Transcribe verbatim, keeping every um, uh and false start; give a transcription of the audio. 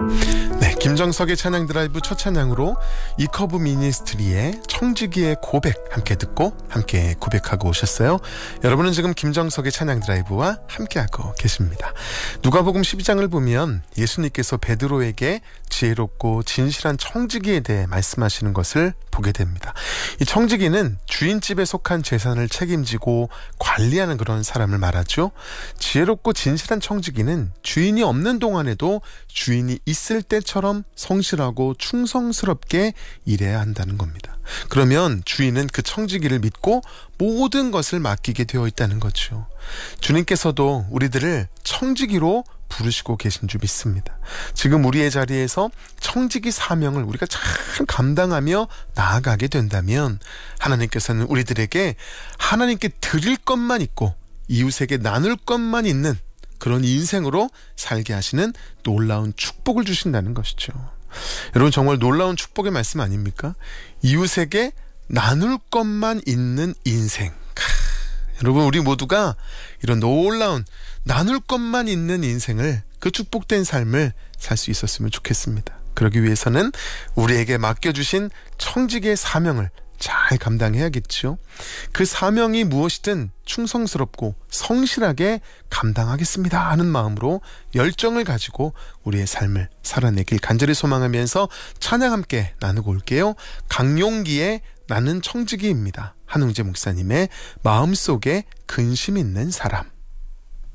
네, 김정석의 찬양 드라이브 첫 찬양으로 이커브 미니스트리의 청지기의 고백 함께 듣고 함께 고백하고 오셨어요. 여러분은 지금 김정석의 찬양 드라이브와 함께하고 계십니다. 누가복음 십이 장을 보면 예수님께서 베드로에게 지혜롭고 진실한 청지기에 대해 말씀하시는 것을 보게 됩니다. 이 청지기는 주인집에 속한 재산을 책임지고 관리하는 그런 사람을 말하죠. 지혜롭고 진실한 청지기는 주인이 없는 동안에도 주인이 있을 때처럼 성실하고 충성스럽게 일해야 한다는 겁니다. 그러면 주인은 그 청지기를 믿고 모든 것을 맡기게 되어 있다는 거죠. 주님께서도 우리들을 청지기로 부르시고 계신 줄 믿습니다. 지금 우리의 자리에서 청지기 사명을 우리가 잘 감당하며 나아가게 된다면 하나님께서는 우리들에게 하나님께 드릴 것만 있고 이웃에게 나눌 것만 있는 그런 인생으로 살게 하시는 놀라운 축복을 주신다는 것이죠. 여러분, 정말 놀라운 축복의 말씀 아닙니까? 이웃에게 나눌 것만 있는 인생. 크, 여러분, 우리 모두가 이런 놀라운 나눌 것만 있는 인생을, 그 축복된 삶을 살 수 있었으면 좋겠습니다. 그러기 위해서는 우리에게 맡겨주신 청지기의 사명을 잘 감당해야겠죠. 그 사명이 무엇이든 충성스럽고 성실하게 감당하겠습니다 하는 마음으로 열정을 가지고 우리의 삶을 살아내길 간절히 소망하면서 찬양 함께 나누고 올게요. 강용기의 나는 청지기입니다. 한웅재 목사님의 마음속에 근심 있는 사람.